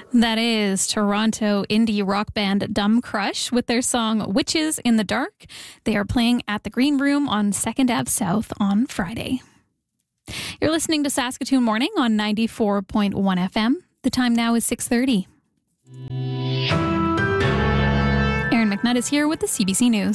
That is Toronto indie rock band Dumb Crush with their song Witches in the Dark. They are playing at the Green Room on 2nd Ave South on Friday. You're listening to Saskatoon Morning on 94.1 FM. The time now is 6:30. Erin McNutt is here with the CBC News.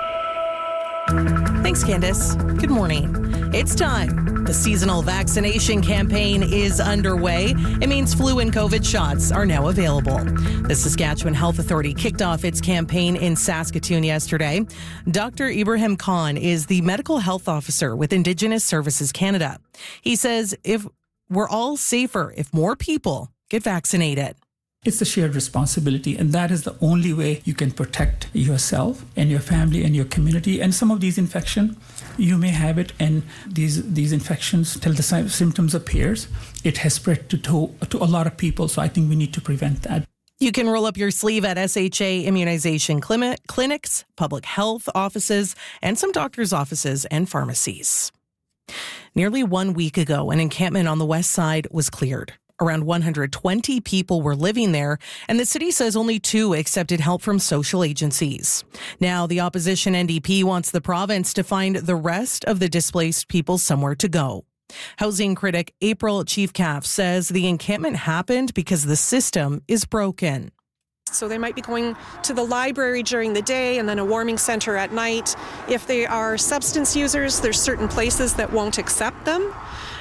Thanks, Candace. Good morning. It's time. The seasonal vaccination campaign is underway. It means flu and COVID shots are now available. The Saskatchewan Health Authority kicked off its campaign in Saskatoon yesterday. Dr. Ibrahim Khan is the medical health officer with Indigenous Services Canada. He says if we're all safer if more people get vaccinated. It's a shared responsibility, and that is the only way you can protect yourself and your family and your community. And some of these infections, you may have it, and these infections, till the symptoms appears, it has spread to a lot of people. So I think we need to prevent that. You can roll up your sleeve at SHA immunization clinics, public health offices, and some doctors' offices and pharmacies. Nearly 1 week ago, an encampment on the west side was cleared. Around 120 people were living there, and the city says only 2 accepted help from social agencies. Now, the opposition NDP wants the province to find the rest of the displaced people somewhere to go. Housing critic April Chiefcalf says the encampment happened because the system is broken. So they might be going to the library during the day and then a warming center at night. If they are substance users, there's certain places that won't accept them.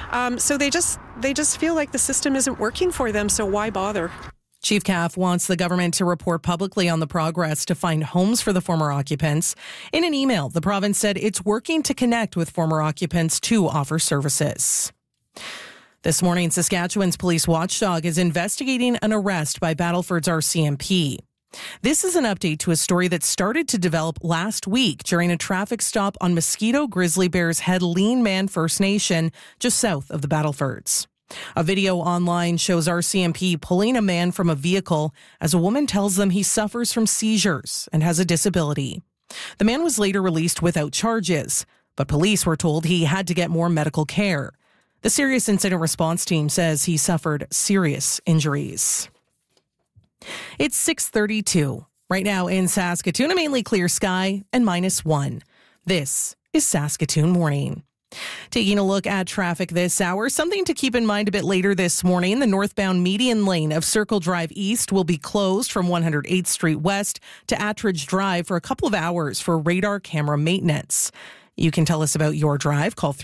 So they just feel like the system isn't working for them, so why bother? Chiefcalf wants the government to report publicly on the progress to find homes for the former occupants. In an email, the province said it's working to connect with former occupants to offer services. This morning, Saskatchewan's police watchdog is investigating an arrest by Battleford's RCMP. This is an update to a story that started to develop last week during a traffic stop on Mosquito Grizzly Bear's Head Lean Man First Nation, just south of the Battlefords. A video online shows RCMP pulling a man from a vehicle as a woman tells them he suffers from seizures and has a disability. The man was later released without charges, but police were told he had to get more medical care. The Serious Incident Response Team says he suffered serious injuries. It's 6:32. Right now in Saskatoon, a mainly clear sky and -1. This is Saskatoon Morning. Taking a look at traffic this hour, something to keep in mind a bit later this morning. The northbound median lane of Circle Drive East will be closed from 108th Street West to Attridge Drive for a couple of hours for radar camera maintenance. You can tell us about your drive. Call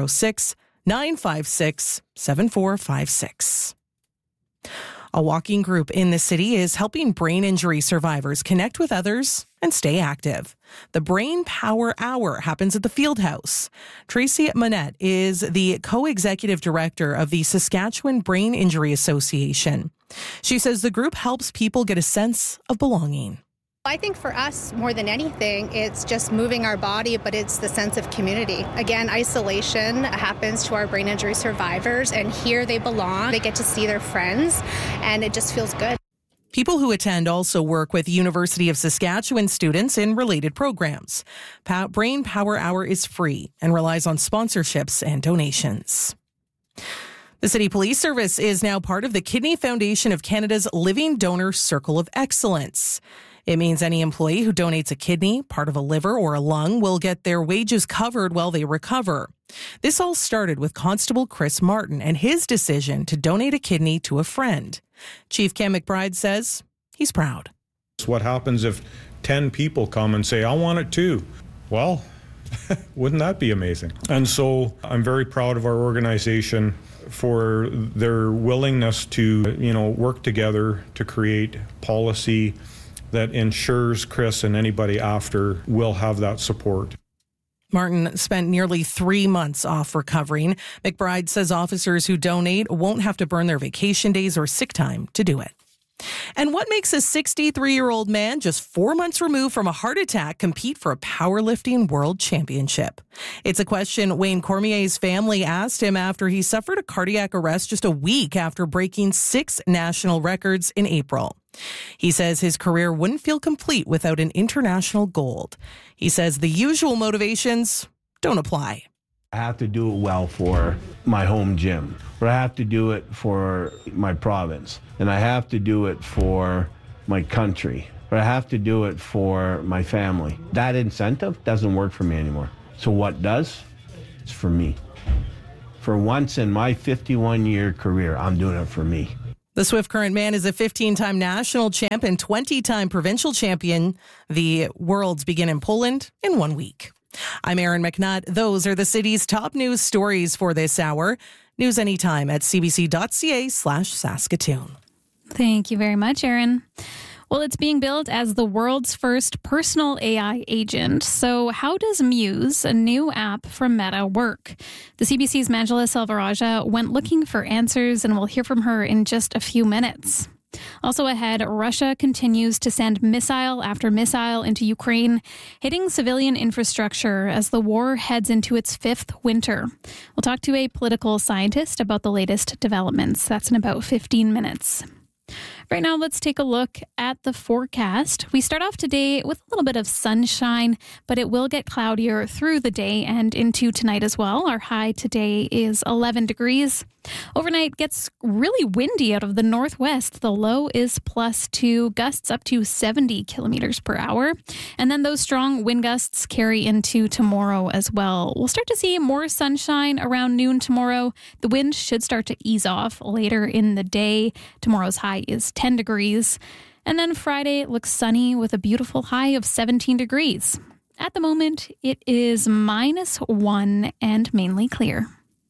306-956-7456. A walking group in the city is helping brain injury survivors connect with others and stay active. The Brain Power Hour happens at the Fieldhouse. Tracy Monette is the co-executive director of the Saskatchewan Brain Injury Association. She says the group helps people get a sense of belonging. I think for us, more than anything, it's just moving our body, but it's the sense of community. Again, isolation happens to our brain injury survivors, and here they belong. They get to see their friends, and it just feels good. People who attend also work with University of Saskatchewan students in related programs. Brain Power Hour is free and relies on sponsorships and donations. The City Police Service is now part of the Kidney Foundation of Canada's Living Donor Circle of Excellence. It means any employee who donates a kidney, part of a liver, or a lung will get their wages covered while they recover. This all started with Constable Chris Martin and his decision to donate a kidney to a friend. Chief Cam McBride says he's proud. What happens if 10 people come and say, I want it too? Well, wouldn't that be amazing? And so I'm very proud of our organization for their willingness to, work together to create policy that ensures Chris and anybody after will have that support. Martin spent nearly 3 months off recovering. McBride says officers who donate won't have to burn their vacation days or sick time to do it. And what makes a 63-year-old man just 4 months removed from a heart attack compete for a powerlifting world championship? It's a question Wayne Cormier's family asked him after he suffered a cardiac arrest just a week after breaking 6 national records in April. He says his career wouldn't feel complete without an international gold. He says the usual motivations don't apply. I have to do it well for my home gym, or I have to do it for my province, and I have to do it for my country, or I have to do it for my family. That incentive doesn't work for me anymore. So what does? It's for me. For once in my 51-year career, I'm doing it for me. The Swift Current man is a 15-time national champ and 20-time provincial champion. The Worlds begin in Poland in 1 week. I'm Erin McNutt. Those are the city's top news stories for this hour. News anytime at cbc.ca/Saskatoon. Thank you very much, Erin. Well, it's being billed as the world's first personal AI agent. So how does Muse, a new app from Meta, work? The CBC's Manjula Selvarajah went looking for answers, and we'll hear from her in just a few minutes. Also ahead, Russia continues to send missile after missile into Ukraine, hitting civilian infrastructure as the war heads into its fifth winter. We'll talk to a political scientist about the latest developments. That's in about 15 minutes. Right now, let's take a look at the forecast. We start off today with a little bit of sunshine, but it will get cloudier through the day and into tonight as well. Our high today is 11 degrees. Overnight gets really windy out of the northwest. The low is +2, gusts up to 70 kilometers per hour. And then those strong wind gusts carry into tomorrow as well. We'll start to see more sunshine around noon tomorrow. The wind should start to ease off later in the day. Tomorrow's high is 10 degrees. And then Friday looks sunny with a beautiful high of 17 degrees. At the moment, it is -1 and mainly clear.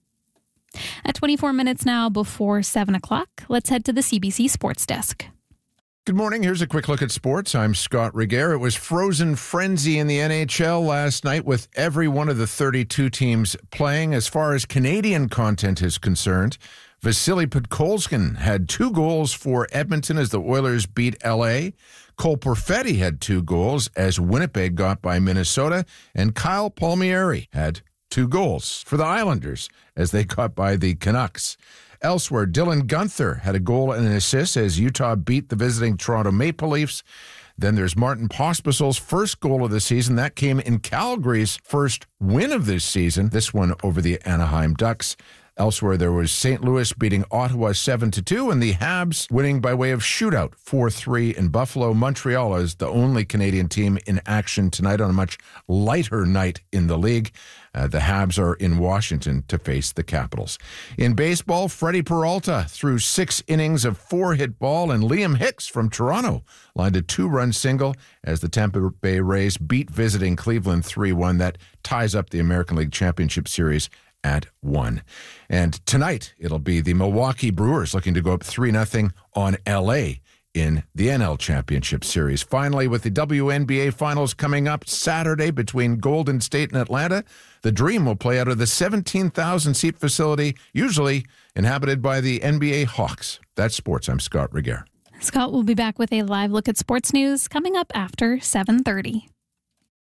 At 24 minutes now before 7 o'clock, let's head to the CBC Sports Desk. Good morning. Here's a quick look at sports. I'm Scott Regehr. It was frozen frenzy in the NHL last night with every one of the 32 teams playing. As far as Canadian content is concerned, Vasily Podkolzin had 2 goals for Edmonton as the Oilers beat LA. Cole Perfetti had 2 goals as Winnipeg got by Minnesota. And Kyle Palmieri had 2 goals for the Islanders as they got by the Canucks. Elsewhere, Dylan Guenther had a goal and an assist as Utah beat the visiting Toronto Maple Leafs. Then there's Martin Pospisil's first goal of the season. That came in Calgary's first win of this season, this one over the Anaheim Ducks. Elsewhere, there was St. Louis beating Ottawa 7-2, and the Habs winning by way of shootout 4-3 in Buffalo. Montreal is the only Canadian team in action tonight on a much lighter night in the league. The Habs are in Washington to face the Capitals. In baseball, Freddie Peralta threw 6 innings of 4-hit ball, and Liam Hicks from Toronto lined a 2-run single as the Tampa Bay Rays beat visiting Cleveland 3-1. That ties up the American League Championship Series at 1. And tonight, it'll be the Milwaukee Brewers looking to go up 3-0 on LA in the NL Championship Series. Finally, with the WNBA Finals coming up Saturday between Golden State and Atlanta, the Dream will play out of the 17,000-seat facility, usually inhabited by the NBA Hawks. That's sports. I'm Scott Regehr. Scott will be back with a live look at sports news coming up after 7:30.